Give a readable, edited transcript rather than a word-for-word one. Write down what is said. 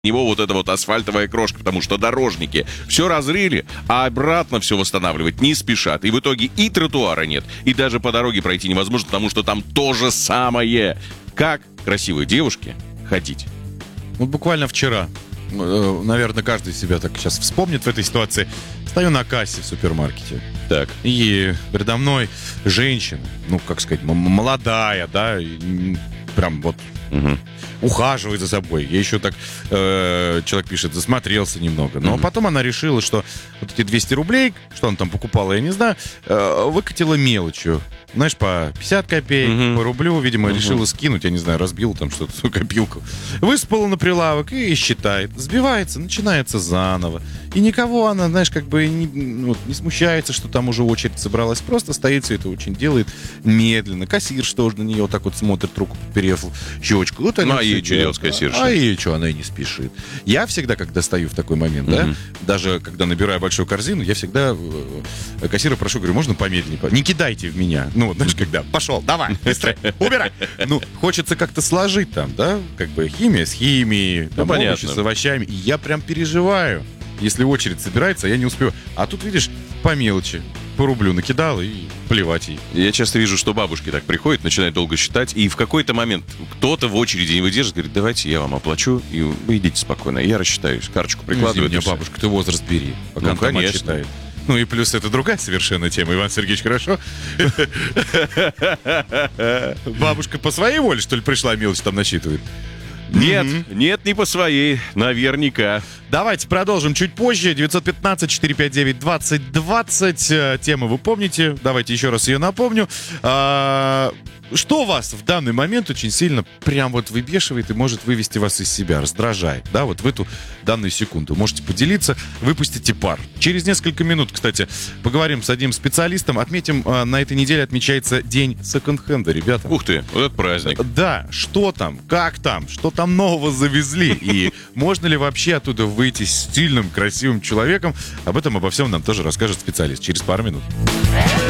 него вот эта вот асфальтовая крошка, потому что дорожники все разрыли, а обратно все восстанавливать не спешат. И в итоге и тротуара нет, и даже по дороге пройти невозможно, потому что там то же самое. Как красивой девушке ходить? Вот буквально вчера, наверное, каждый себя так сейчас вспомнит в этой ситуации. Стою на кассе в супермаркете. Так. И передо мной женщина, ну, как сказать, молодая, да, прям вот ухаживает за собой. Я еще так, человек пишет, засмотрелся немного. Но потом она решила, что вот эти 200 рублей, что она там покупала, я не знаю, выкатила мелочью. Знаешь, по 50 копеек, по рублю, видимо, решила скинуть, я не знаю, разбила там что-то, свою копилку. Высыпала на прилавок и считает. Сбивается, начинается заново. И никого она, знаешь, как бы не смущается, что там уже очередь собралась. Просто стоит, все это очень делает медленно. Кассирша тоже на нее вот так вот смотрит, руку подперев щечку. Вот ну, а ей что делать, кассирша? А ей что, она и не спешит. Я всегда, когда стою в такой момент, да, даже когда набираю большую корзину, я всегда кассира прошу, говорю, можно помедленнее? Не кидайте в меня. Ну, вот, знаешь, когда пошел, давай, быстрее, убирай. Ну, хочется как-то сложить там, да, как бы химия с химией, там, овощи с овощами. И я прям переживаю, если очередь собирается, я не успеваю. А тут, видишь, по мелочи, по рублю накидал и плевать ей. Я часто вижу, что бабушки так приходят, начинают долго считать, и в какой-то момент кто-то в очереди не выдержит, говорит, давайте я вам оплачу, и вы идите спокойно, я рассчитаюсь. Карточку прикладываю. Ну, бабушка, ты возраст бери, пока ну, конечно. Считает. Ну и плюс это другая совершенно тема. Иван Сергеевич, хорошо? Бабушка по своей воле, что ли, пришла, мелочь там насчитывает? Нет, нет, не по своей, наверняка. Давайте продолжим чуть позже. 915-459-2020. Тему вы помните. Давайте еще раз ее напомню. Что вас в данный момент очень сильно прям вот выбешивает и может вывести вас из себя, раздражает, да, вот в эту данную секунду. Можете поделиться, выпустите пар. Через несколько минут, кстати, поговорим с одним специалистом. Отметим, на этой неделе отмечается День секонд-хенда, ребята. Ух ты, вот это праздник. Да, что там, как там, что там нового завезли и можно ли вообще оттуда выйти стильным, красивым человеком. Обо всем нам тоже расскажет специалист через пару минут.